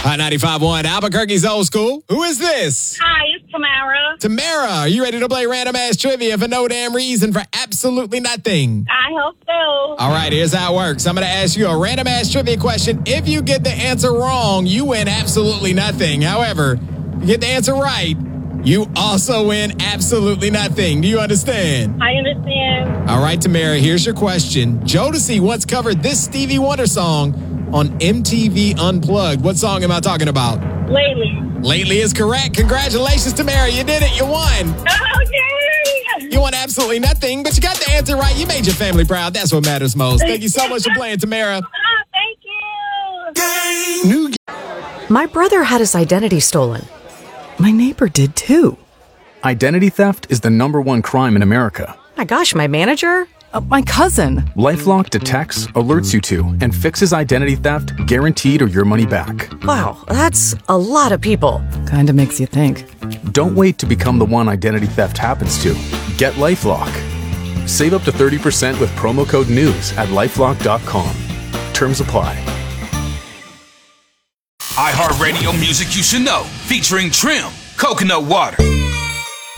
Hot 95.1 Albuquerque's Old School. Who is this? Hi, it's Tamara. Tamara, are you ready to play random ass trivia for no damn reason for absolutely nothing? I hope so. All right, here's how it works. I'm going to ask you a random ass trivia question. If you get the answer wrong, you win absolutely nothing. However, if you get the answer right, you also win absolutely nothing. Do you understand? I understand. All right, Tamara, here's your question. Jodeci once covered this Stevie Wonder song on MTV Unplugged. What song am I talking about? Lately. Lately is correct. Congratulations, Tamara. You did it. You won. Okay. You won absolutely nothing, but you got the answer right. You made your family proud. That's what matters most. Thank you so much for playing, Tamara. Thank you. My brother had his identity stolen. My neighbor did too. Identity theft is the #1 crime in America. My gosh, my manager? My cousin. LifeLock detects, alerts you to, and fixes identity theft guaranteed or your money back. Wow, that's a lot of people. Kinda makes you think. Don't wait to become the one identity theft happens to. Get LifeLock. Save up to 30% with promo code NEWS at LifeLock.com. Terms apply. iHeartRadio music you should know, featuring Trim, Coconut Water.